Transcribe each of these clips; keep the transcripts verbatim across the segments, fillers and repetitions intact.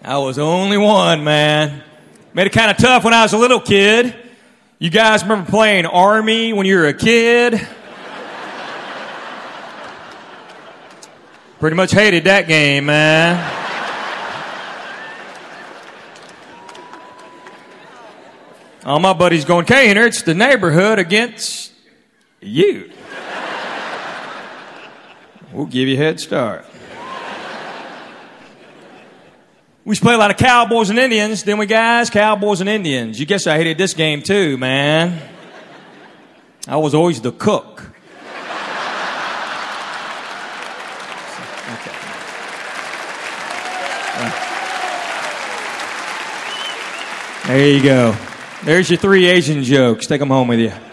I was the only one, man. Made it kind of tough when I was a little kid. You guys remember playing Army when you were a kid? Pretty much hated that game, man. All my buddies going, K-Henner, it's the neighborhood against you. We'll give you a head start. We used to play a lot of Cowboys and Indians, didn't we, guys? Cowboys and Indians. You guess I hated this game, too, man. I was always the cook. Okay. There you go. There's your three Asian jokes. Take them home with you.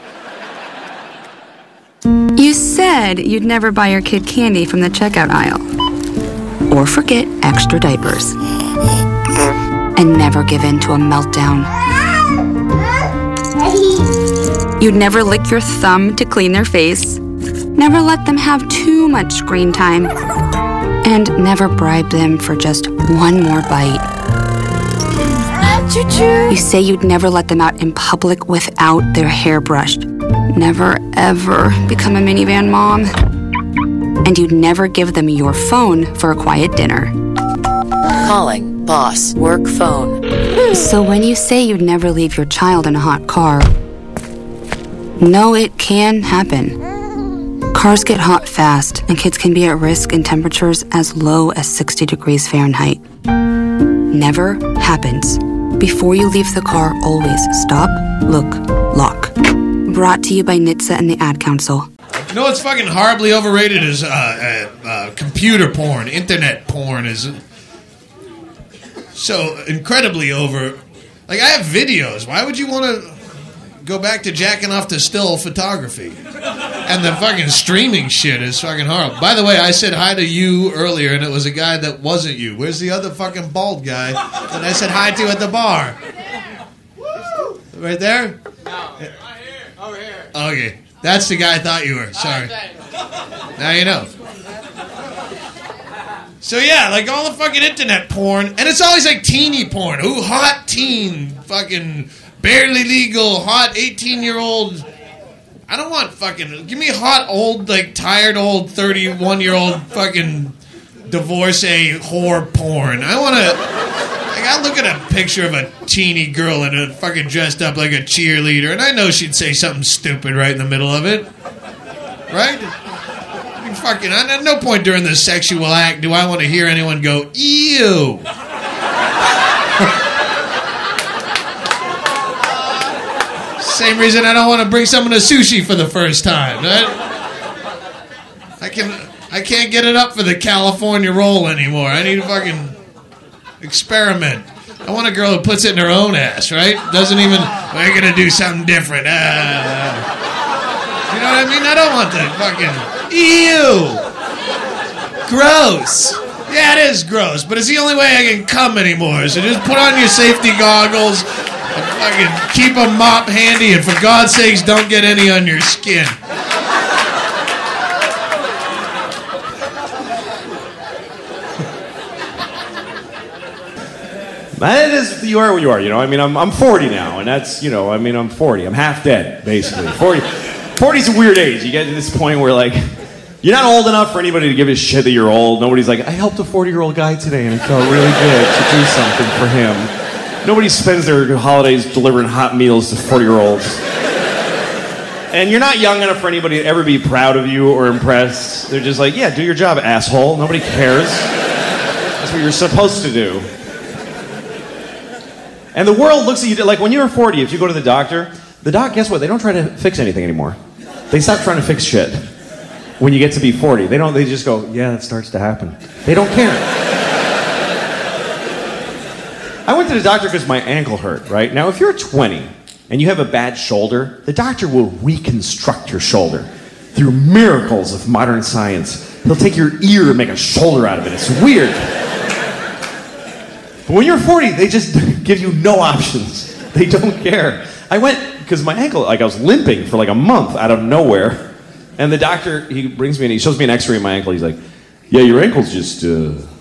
You said you'd never buy your kid candy from the checkout aisle. Or forget extra diapers. And never give in to a meltdown. You'd never lick your thumb to clean their face. Never let them have too much screen time. And never bribe them for just one more bite. You say you'd never let them out in public without their hair brushed. Never, ever become a minivan mom. And you'd never give them your phone for a quiet dinner. Calling boss work phone. So when you say you'd never leave your child in a hot car, no, it can happen. Cars get hot fast, and kids can be at risk in temperatures as low as sixty degrees Fahrenheit. Never happens. Before you leave the car, always stop, look, lock. Brought to you by N H T S A and the Ad Council. You know what's fucking horribly overrated is uh, uh, uh, computer porn. Internet porn is so incredibly over. Like, I have videos. Why would you want to go back to jacking off to still photography? And the fucking streaming shit is fucking horrible. By the way, I said hi to you earlier, and it was a guy that wasn't you. Where's the other fucking bald guy that I said hi to at the bar? Right there? No, right here. Over here. Okay. That's the guy I thought you were. Sorry. Now you know. So yeah, like all the fucking internet porn, and it's always like teeny porn. Ooh, hot teen, fucking barely legal, hot eighteen-year-old. I don't want fucking, give me hot old, like tired old thirty-one-year-old fucking divorcee whore porn. I want to, like, I look at a picture of a teeny girl in a fucking dressed up like a cheerleader, and I know she'd say something stupid right in the middle of it. Right? I mean, fucking, at no point during the sexual act do I want to hear anyone go, ew. Same reason I don't want to bring someone to sushi for the first time. Right? I can, I can't get it up for the California roll anymore. I need to fucking experiment. I want a girl who puts it in her own ass, right? Doesn't even, we're going to do something different. Uh, you know what I mean? I don't want the fucking, ew. Gross. Yeah, it is gross, but it's the only way I can come anymore. So just put on your safety goggles and fucking keep a mop handy, and for God's sakes, don't get any on your skin. It is, you are what you are, you know. I mean, I'm I'm forty now, and that's, you know, I mean, I'm forty. I'm half dead, basically. forty, forty's a weird age. You get to this point where, like, you're not old enough for anybody to give a shit that you're old. Nobody's like, I helped a forty-year-old guy today, and it felt really good to do something for him. Nobody spends their holidays delivering hot meals to forty-year-olds. And you're not young enough for anybody to ever be proud of you or impressed. They're just like, yeah, do your job, asshole. Nobody cares. That's what you're supposed to do. And the world looks at you, like when you're forty, if you go to the doctor, the doc, guess what? They don't try to fix anything anymore. They stop trying to fix shit. When you get to be forty, they don't, they just go, yeah, it starts to happen. They don't care. I went to the doctor because my ankle hurt, right? Now, if you're twenty and you have a bad shoulder, the doctor will reconstruct your shoulder through miracles of modern science. He'll take your ear and make a shoulder out of it. It's weird. But when you're forty, they just give you no options. They don't care. I went because my ankle, like I was limping for like a month out of nowhere. And the doctor, he brings me in, he shows me an x-ray of my ankle. He's like, yeah, your ankle's just uh,